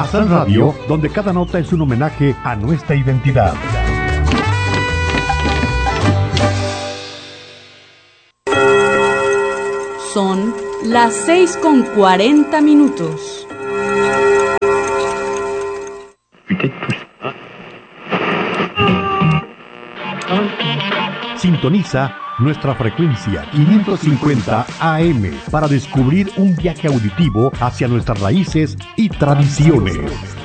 Azán Radio, donde cada nota es un homenaje a nuestra identidad. Son las 6:40. Sintoniza nuestra frecuencia 550 AM para descubrir un viaje auditivo hacia nuestras raíces y tradiciones.